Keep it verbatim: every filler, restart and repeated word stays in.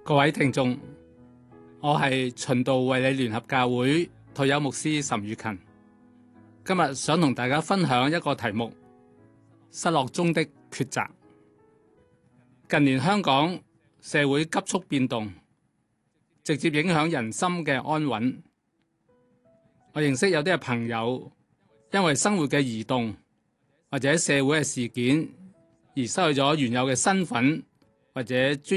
各位聽眾，我係循道衛理聯合教會退休牧師岑宇勤，今日想同大家分享一個題目：失落中的抉擇。近年香港社會急速變動，直接影響人心嘅安穩。我認識有啲嘅朋友，因為生活嘅移動或者社會嘅事件而失去咗原有嘅身份或者專